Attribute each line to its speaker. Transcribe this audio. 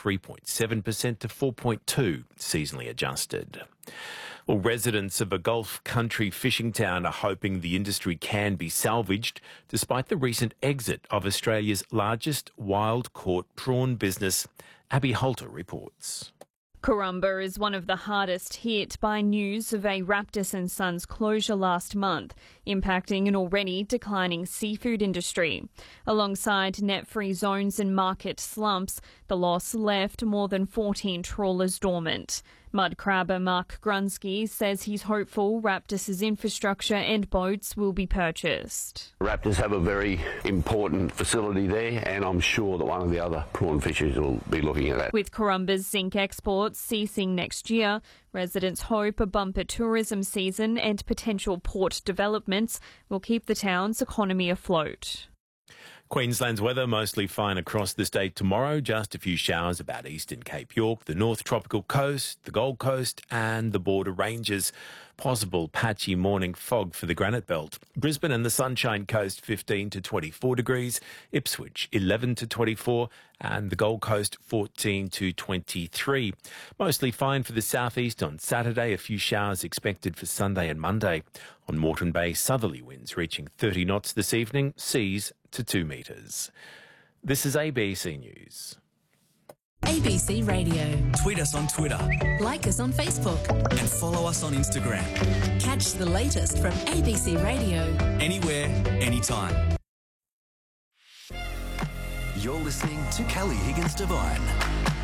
Speaker 1: 3.7% to 4.2% seasonally adjusted. Well, residents of a Gulf country fishing town are hoping the industry can be salvaged despite the recent exit of Australia's largest wild-caught prawn business. Abby Holter reports.
Speaker 2: Corumba is one of the hardest hit by news of a Raptis and Sons closure last month, impacting an already declining seafood industry. Alongside net-free zones and market slumps, the loss left more than 14 trawlers dormant. Mud crabber Mark Grunsky says he's hopeful Raptis' infrastructure and boats will be purchased.
Speaker 3: Raptis have a very important facility there, and I'm sure that one of the other prawn fishers will be looking at that.
Speaker 2: With Corumba's zinc exports ceasing next year, residents hope a bumper tourism season and potential port developments will keep the town's economy afloat.
Speaker 1: Queensland's weather mostly fine across the state tomorrow. Just a few showers about eastern Cape York, the North Tropical Coast, the Gold Coast and the Border Ranges. Possible patchy morning fog for the Granite Belt. Brisbane and the Sunshine Coast 15 to 24 degrees. Ipswich 11 to 24 and the Gold Coast 14 to 23. Mostly fine for the southeast on Saturday. A few showers expected for Sunday and Monday. On Moreton Bay, southerly winds reaching 30 knots this evening. Seas to 2 metres. This is ABC News.
Speaker 4: ABC Radio.
Speaker 5: Tweet us on Twitter.
Speaker 4: Like us on Facebook.
Speaker 5: And follow us on Instagram.
Speaker 4: Catch the latest from ABC Radio.
Speaker 5: Anywhere, anytime.
Speaker 6: You're listening to Kelly Higgins Devine.